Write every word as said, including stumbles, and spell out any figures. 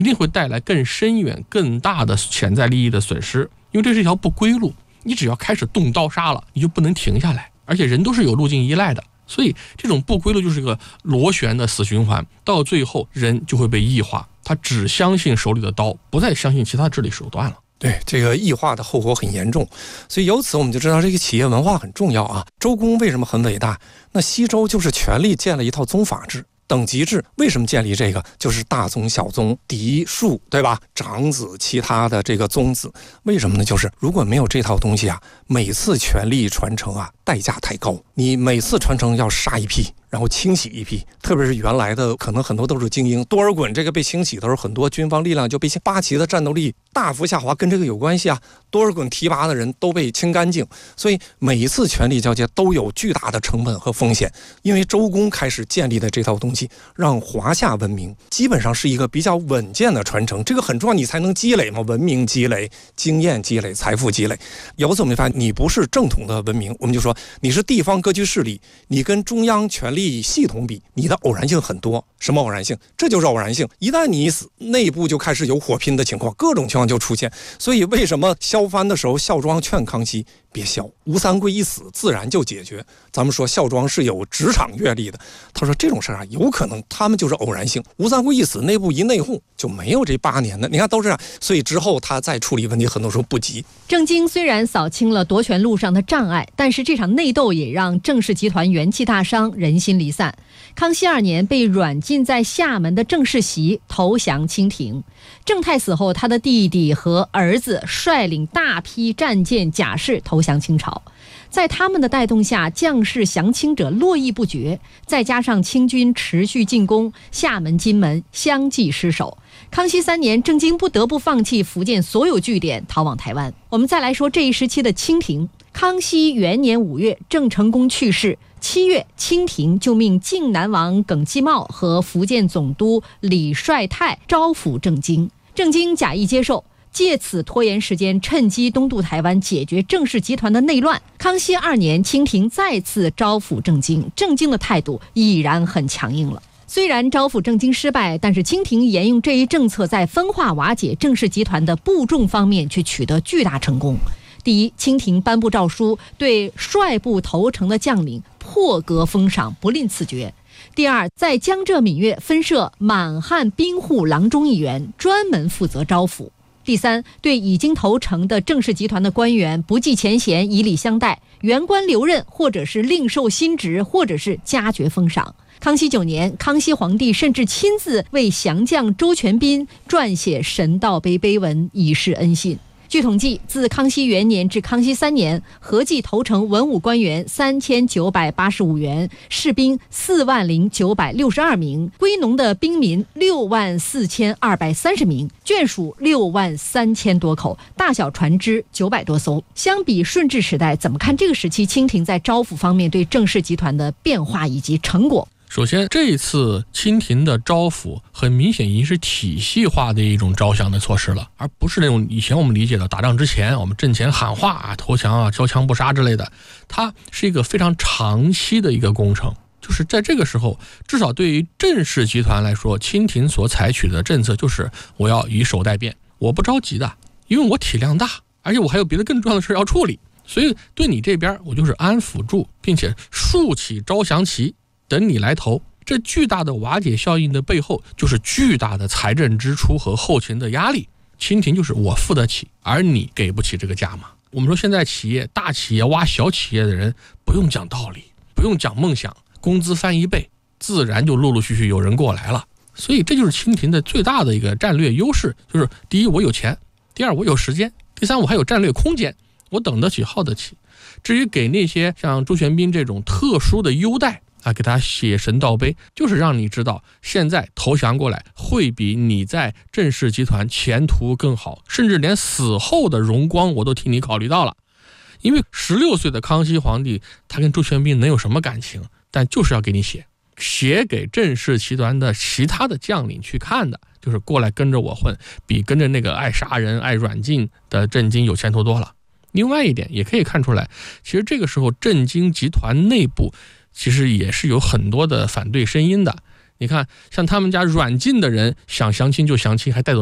一定会带来更深远更大的潜在利益的损失，因为这是一条不归路，你只要开始动刀杀了，你就不能停下来，而且人都是有路径依赖的，所以这种不归路就是个螺旋的死循环，到最后人就会被异化，他只相信手里的刀，不再相信其他治理手段了。 对，这个异化的后果很严重，所以由此我们就知道这个企业文化很重要啊。周公为什么很伟大？那西周就是权力建了一套宗法制、等级制，为什么建立这个？就是大宗、小宗、嫡庶，对吧？长子、其他的这个宗子，为什么呢？就是如果没有这套东西啊，每次权力传承啊，代价太高，你每次传承要杀一批，然后清洗一批，特别是原来的可能很多都是精英，多尔衮这个被清洗的时候，很多军方力量就被清，八旗的战斗力大幅下滑，跟这个有关系啊。多尔衮提拔的人都被清干净，所以每一次权力交接都有巨大的成本和风险。因为周公开始建立的这套东西，让华夏文明基本上是一个比较稳健的传承，这个很重要，你才能积累嘛，文明积累、经验积累、财富积累。由此我们发现，你不是正统的文明，我们就说你是地方割据势力，你跟中央权力系统比，你的偶然性很多。什么偶然性？这就是偶然性。一旦你一死，内部就开始有火拼的情况，各种情况就出现。所以为什么萧藩的时候，孝庄劝康熙别萧，吴三桂一死，自然就解决。咱们说孝庄是有职场阅历的，他说这种事啊，有可能他们就是偶然性。吴三桂一死，内部一内讧，就没有这八年的。你看都是这样，所以之后他再处理问题，很多时候不急。 郑经虽然扫清了夺权路上的障碍，但是这场内斗也让郑氏集团元气大伤，人心离散。康熙二年，被软禁在厦门的郑世袭投降清廷。郑泰死后，他的弟弟和儿子率领大批战舰甲士投降清朝。在他们的带动下，将士降清者络绎不绝，再加上清军持续进攻，厦门、金门相继失守。康熙三年，郑经不得不放弃福建所有据点，逃往台湾。我们再来说这一时期的清廷。康熙元年五月，郑成功去世。七月，清廷就命靖南王耿继茂和福建总督李帅泰招抚郑经，郑经假意接受，借此拖延时间，趁机东渡台湾，解决郑氏集团的内乱。康熙二年，清廷再次招抚郑经，郑经的态度已然很强硬了。虽然招抚郑经失败，但是清廷沿用这一政策，在分化瓦解郑氏集团的部众方面却取得巨大成功。第一，清廷颁布诏书，对率部投诚的将领破格封赏，不吝赐爵。第二，在江浙闽粤分设满汉兵户郎中一员，专门负责招抚。第三，对已经投诚的郑氏集团的官员不计前嫌，以礼相待，原官留任，或者是另授新职，或者是加爵封赏。康熙九年，康熙皇帝甚至亲自为降将周全斌撰写神道碑碑文，以示恩信。据统计，自康熙元年至康熙三年，合计投诚文武官员三千九百八十五员，士兵四万零九百六十二名，归农的兵民六万四千二百三十名，眷属六万三千多口，大小船只九百多艘。相比顺治时代，怎么看这个时期清廷在招抚方面对郑氏集团的变化以及成果？ 首先，这一次清廷的招抚很明显已经是体系化的一种招降的措施了，而不是那种以前我们理解的打仗之前我们阵前喊话啊、投降啊、交枪不杀之类的，它是一个非常长期的一个工程。就是在这个时候，至少对于郑氏集团来说，清廷所采取的政策就是我要以守待变，我不着急的，因为我体量大，而且我还有别的更重要的事要处理，所以对你这边我就是安抚住，并且竖起招降旗，等你来投。这巨大的瓦解效应的背后，就是巨大的财政支出和后勤的压力。清廷就是我付得起，而你给不起这个价码。我们说现在企业大企业挖小企业的人，不用讲道理，不用讲梦想，工资翻一倍，自然就陆陆续续有人过来了。所以这就是清廷的最大的一个战略优势，就是第一，我有钱；第二，我有时间；第三，我还有战略空间，我等得起耗得起。至于给那些像周全斌这种特殊的优待啊，给他写神道碑，就是让你知道现在投降过来会比你在郑氏集团前途更好，甚至连死后的荣光我都替你考虑到了。因为十六岁的康熙皇帝他跟周全斌能有什么感情，但就是要给你写写给郑氏集团的其他的将领去看的，就是过来跟着我混，比跟着那个爱杀人爱软禁的郑经有前途多了。另外一点也可以看出来，其实这个时候郑经集团内部其实也是有很多的反对声音的。 你看，像他们家软禁的人想降亲就降亲，还带走